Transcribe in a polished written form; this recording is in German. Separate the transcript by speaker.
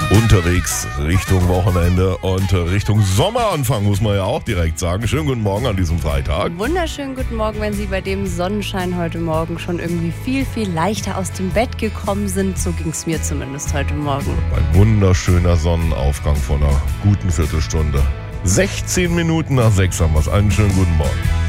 Speaker 1: Unterwegs Richtung Wochenende und Richtung Sommeranfang, muss man ja auch direkt sagen. Schönen guten Morgen an diesem Freitag.
Speaker 2: Wunderschönen guten Morgen, wenn Sie bei dem Sonnenschein heute Morgen schon irgendwie viel, viel leichter aus dem Bett gekommen sind. So ging es mir zumindest heute Morgen.
Speaker 1: Ein wunderschöner Sonnenaufgang von einer guten Viertelstunde. 16 Minuten nach 6 haben wir es. Einen schönen guten Morgen.